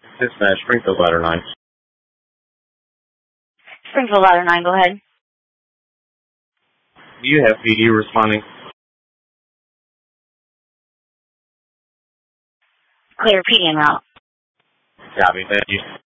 Dispatch, Springfield Ladder 9. Springfield Ladder 9, go ahead. Do you have PD responding? Clear, PD en route. Copy, thank you.